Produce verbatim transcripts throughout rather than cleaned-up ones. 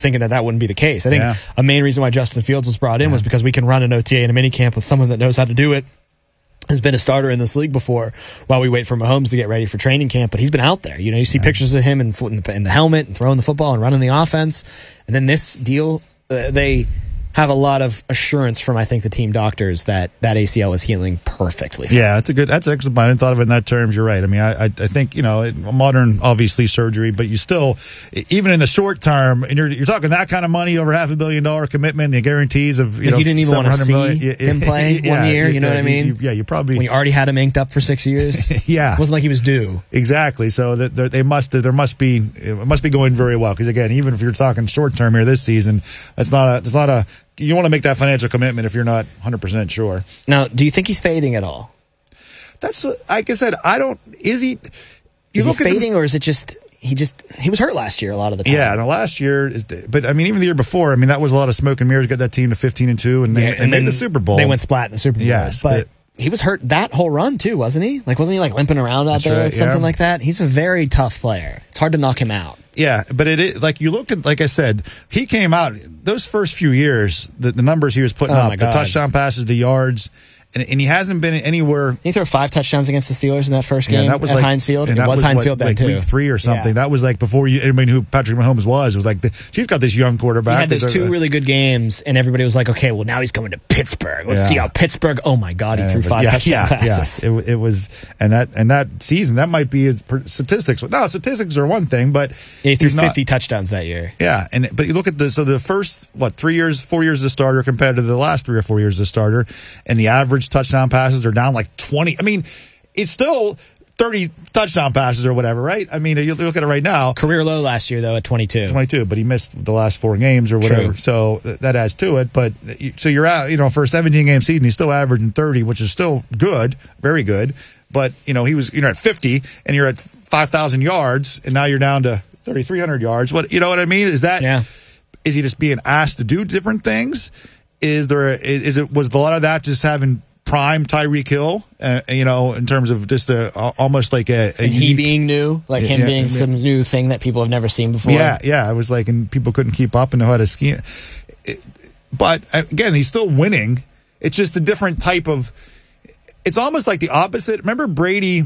thinking that that wouldn't be the case. I think Yeah. a main reason why Justin Fields was brought in Yeah. was because we can run an O T A and a minicamp with someone that knows how to do it. Has been a starter in this league before while we wait for Mahomes to get ready for training camp, but he's been out there. You know, you see Yeah. pictures of him in, in, the, in the helmet and throwing the football and running the offense. And then this deal, uh, they have a lot of assurance from, I think, the team doctors that that A C L is healing perfectly. Yeah, that's a good. That's excellent. I hadn't thought of it in that terms. You're right. I mean, I, I, I think you know, modern obviously surgery, but you still, even in the short term, and you're you're talking that kind of money, over half a billion dollar commitment, the guarantees of you Like know, you didn't even want to see million. him play Yeah, one year. You know yeah, what I mean? You, yeah, you probably when you already had him inked up for six years. Yeah, it wasn't like he was due. Exactly. So that they must there must be it must be going very well because again, even if you're talking short term here this season, that's not a that's not a you want to make that financial commitment if you're not one hundred percent sure. Now, do you think he's fading at all? That's like I said. I don't. Is he? Is he fading, or is it just he just he was hurt last year a lot of the time? Yeah, the last year is. But I mean, even the year before, I mean, that was a lot of smoke and mirrors. Got that team to fifteen and two, and they, yeah, they and made the Super Bowl. They went splat in the Super Bowl. Yes, but, but he was hurt that whole run too, wasn't he? Like, wasn't he like limping around out there, right, or something yeah. like that? He's a very tough player. It's hard to knock him out. Yeah, but it is like you look at, like I said, he came out those first few years, the, the numbers he was putting Oh, up, my the God. touchdown passes, the yards, and, and he hasn't been anywhere. He threw five touchdowns against the Steelers in that first Yeah, game that was at like, Heinz Field. and It that was Heinz what, Field then like too. week three or something. Yeah. That was like before you. I mean, who Patrick Mahomes was was like the, she's got this young quarterback. He had those There's two a- really good games, and everybody was like, "Okay, well now he's coming to Pittsburgh. Let's Yeah. see how Pittsburgh." Oh my God, he Yeah, threw it was- five yeah, touchdown yeah, passes. Yeah, it, it was, and that and that season that might be his per- statistics. No, statistics are one thing, but Yeah, he threw he's not- fifty touchdowns that year. Yeah, and but you look at the so the first what three years, four years as a starter compared to the last three or four years as a starter, and the average touchdown passes are down like twenty. I mean, it's still thirty touchdown passes or whatever, right? I mean, you look at it right now, Career low last year though at twenty-two. twenty-two, but he missed the last four games or whatever, True. so th- that adds to it. But you- so you're out, you know, for a seventeen game season, he's still averaging thirty, which is still good, very good. But you know, he was you know at fifty, and you're at five thousand yards, and now you're down to thirty-three hundred yards. What you know what I mean? Is that Yeah. is he just being asked to do different things? Is there a, is it was a lot of that just having prime Tyreek Hill? Uh, you know, in terms of just a almost like a, a And he unique- being new, like him Yeah, being yeah. some new thing that people have never seen before. yeah, yeah. I was like, and people couldn't keep up and know how to ski. It, but again, he's still winning. It's just a different type of. It's almost like the opposite. Remember Brady?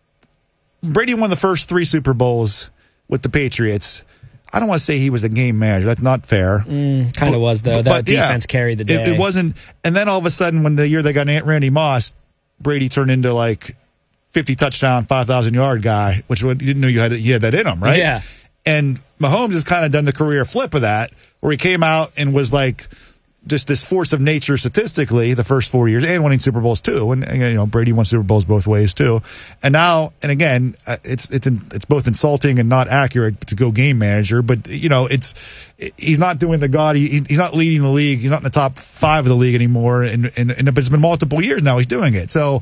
Brady won the first three Super Bowls with the Patriots. I don't want to say he was the game manager. That's not fair. Mm, kind of was though. But- That but, yeah, defense carried the day. It, it wasn't. And then all of a sudden, when the year they got Randy Moss, Brady turned into like fifty touchdown, five thousand yard guy, which you didn't know you had he had that in him, right? Yeah. And Mahomes has kind of done the career flip of that, where he came out and was like just this force of nature statistically the first four years and winning Super Bowls too. And, and you know Brady won Super Bowls both ways too. And now and again, uh, it's it's it's both insulting and not accurate to go game manager. But you know it's he's not doing the god. He, he's not leading the league. He's not in the top five of the league anymore. And and, and but it's been multiple years now he's doing it. So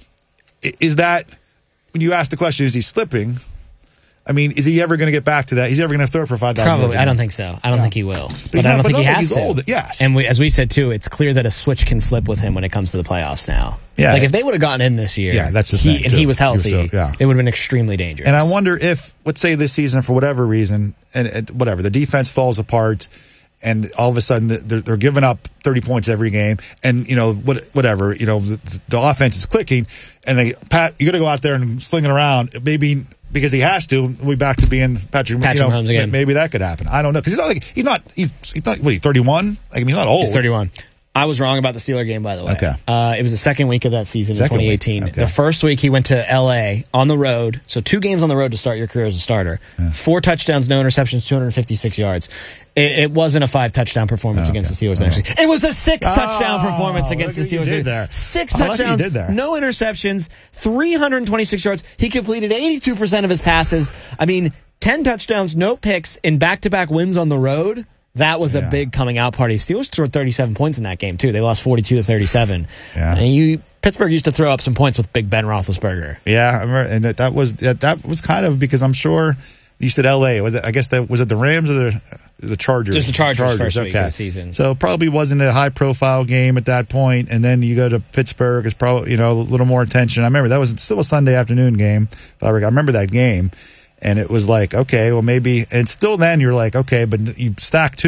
is that when you ask the question, is he slipping? I mean, is he ever going to get back to that? He's ever going to throw for five thousand? Probably. I don't think so. I don't think he will. But, he's I not- don't but think he not like has he's to. old. Yes. And we, as we said too, it's clear that a switch can flip with him when it comes to the playoffs now. Yeah. Like if they would have gotten in this year, Yeah, that's the he, thing, and too. he was healthy, He was so- yeah. it would have been extremely dangerous. And I wonder if, let's say this season, for whatever reason, and, and whatever, the defense falls apart, and all of a sudden they're, they're giving up thirty points every game, and you know what, whatever, you know the, the offense is clicking, and they Pat, you got to go out there and sling it around, maybe because he has to. We back to being Patrick, Patrick you know, Mahomes again. Maybe that could happen. I don't know because he's not like he's not he's, he's not what, thirty-one. Like I mean, he's not old. He's thirty-one. I was wrong about the Steeler game, by the way. Okay. Uh, it was the second week of that season Second in twenty week, eighteen. okay. The first week he went to L A on the road. So two games on the road to start your career as a starter. Yeah. Four touchdowns, no interceptions, two hundred fifty-six yards. It, it wasn't a five touchdown performance Oh, against okay. the Steelers. Oh. Next week. It was a six Oh, touchdown performance against the look what you Steelers. did there. Six I like what you touchdowns, did there. no interceptions, three hundred twenty-six yards. He completed eighty-two percent of his passes. I mean, ten touchdowns, no picks, in back-to-back wins on the road. That was a Yeah. big coming out party. Steelers threw thirty-seven points in that game, too. They lost forty-two to thirty-seven. Yeah. And you, Pittsburgh used to throw up some points with Big Ben Roethlisberger. Yeah, I remember, and that, that was that, that was kind of because I'm sure you said L A. Was it, I guess that was it. The Rams or the the Chargers? Just the Chargers first week of the season. So probably wasn't a high profile game at that point. And then you go to Pittsburgh. It's probably you know a little more attention. I remember that was still a Sunday afternoon game. If I rec- I remember that game, and it was like okay, well maybe. And still then you're like okay, but you stack two.